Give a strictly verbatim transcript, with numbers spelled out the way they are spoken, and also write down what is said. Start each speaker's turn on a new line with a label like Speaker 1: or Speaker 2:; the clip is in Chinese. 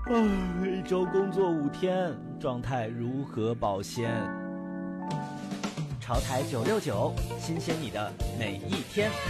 Speaker 1: 啊，一周工作五天，状态如何保鲜？
Speaker 2: 潮台九六九，新鲜你的每一天。